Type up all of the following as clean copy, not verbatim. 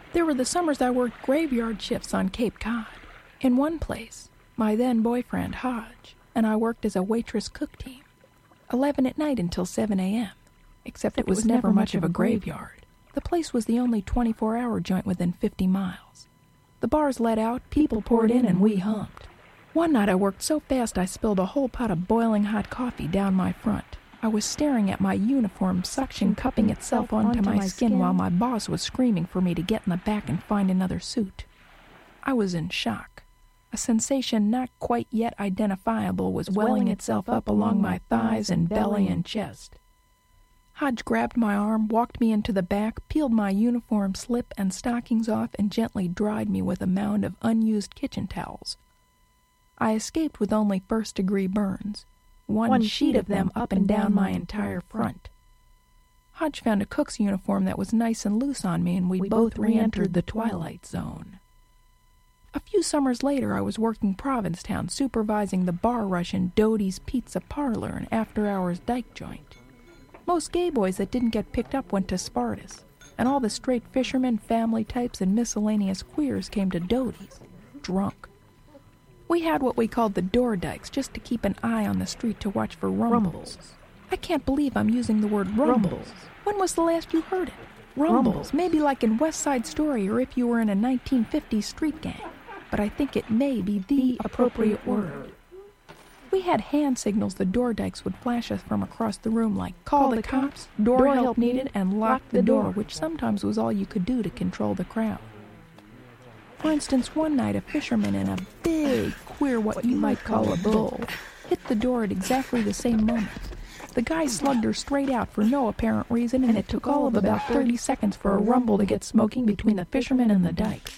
There were the summers I worked graveyard shifts on Cape Cod. In one place, my then-boyfriend, Hodge, and I worked as a waitress-cook team, 11 at night until 7 a.m., except it was never much of a graveyard. The place was the only 24-hour joint within 50 miles. The bars let out, people poured in, and we humped. One night I worked so fast I spilled a whole pot of boiling hot coffee down my front. I was staring at my uniform suction cupping itself onto my skin while my boss was screaming for me to get in the back and find another suit. I was in shock. A sensation not quite yet identifiable was welling itself up along my thighs and belly and chest. Hodge grabbed my arm, walked me into the back, peeled my uniform slip and stockings off, and gently dried me with a mound of unused kitchen towels. I escaped with only first-degree burns, one sheet of them up and down my entire front. Hodge found a cook's uniform that was nice and loose on me, and we both re-entered the twilight zone. A few summers later, I was working Provincetown, supervising the bar rush in Doty's Pizza Parlor, an after-hours dyke joint. Most gay boys that didn't get picked up went to Spartus, and all the straight fishermen, family types, and miscellaneous queers came to Doty's, drunk. We had what we called the door dykes, just to keep an eye on the street to watch for rumbles. I can't believe I'm using the word rumbles. When was the last you heard it? Rumbles, maybe like in West Side Story or if you were in a 1950s street gang. But I think it may be the appropriate word. We had hand signals the door dykes would flash us from across the room like, call the cops, door help needed, and lock the door, which sometimes was all you could do to control the crowd. For instance, one night a fisherman in a big, queer what you might call a bull hit the door at exactly the same moment. The guy slugged her straight out for no apparent reason, and it took all of about 30 seconds for a rumble to get smoking between the fisherman and the dykes.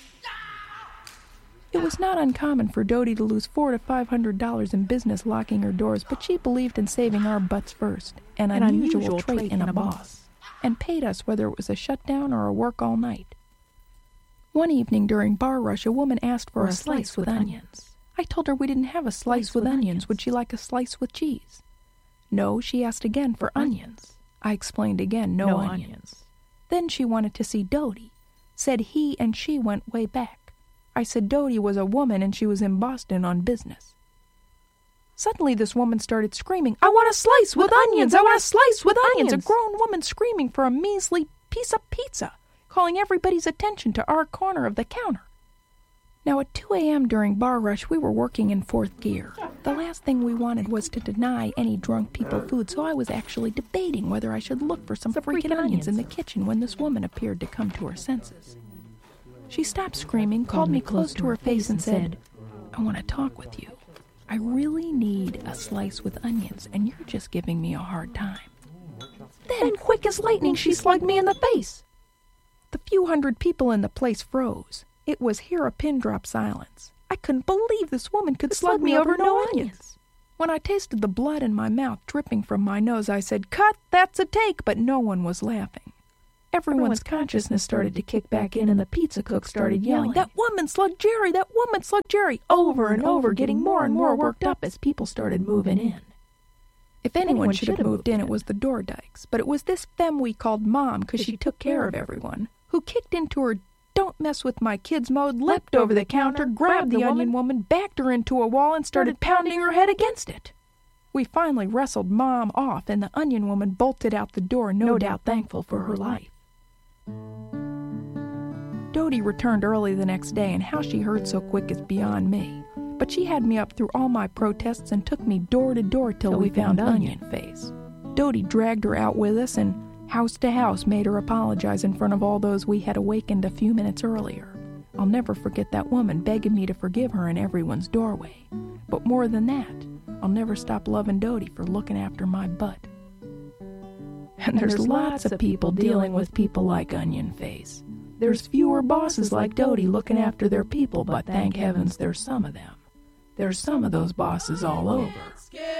It was not uncommon for Doty to lose $400 to $500 in business locking her doors, but she believed in saving our butts first, an unusual trait in a boss, and paid us whether it was a shutdown or a work all night. One evening during bar rush, a woman asked for a slice with onions. I told her we didn't have a slice with onions. Would she like a slice with cheese? No, she asked again for onions. I explained again, no onions. Then she wanted to see Doty. Said he and she went way back. I said Doty was a woman and she was in Boston on business. Suddenly this woman started screaming, I want a slice with onions! I want a slice with onions! A grown woman screaming for a measly piece of pizza, calling everybody's attention to our corner of the counter. Now at 2 a.m. during bar rush, we were working in fourth gear. The last thing we wanted was to deny any drunk people food, so I was actually debating whether I should look for some freaking onions in the kitchen when this woman appeared to come to her senses. She stopped screaming, called me close to her face and said, I want to talk with you. I really need a slice with onions, and you're just giving me a hard time. Then, quick as lightning, she slugged me in the face. The few hundred people in the place froze. It was here a pin drop silence. I couldn't believe this woman could slug me over no onions. When I tasted the blood in my mouth dripping from my nose, I said, cut, that's a take, but no one was laughing. Everyone's consciousness started to kick back in, and the pizza cook started yelling, that woman slugged Jerry, that woman slugged Jerry, over and over, getting more and more worked up as people started moving in. If anyone should have moved in, it was the door dykes, but it was this femme we called Mom, because she took care of everyone, who kicked into her don't mess with my kids mode, leapt over the counter, grabbed the onion woman, backed her into a wall, and started pounding her head against it. We finally wrestled Mom off, and the onion woman bolted out the door, no doubt thankful for her life. Doty returned early the next day, and how she heard so quick is beyond me. But she had me up through all my protests and took me door to door till we found Onion Face. Doty dragged her out with us, and house to house made her apologize in front of all those we had awakened a few minutes earlier. I'll never forget that woman begging me to forgive her in everyone's doorway. But more than that, I'll never stop loving Doty for looking after my butt. And there's lots of people dealing with people like Onion Face. There's fewer bosses like Doty looking after their people, but thank heavens there's some of them. There's some of those bosses all over.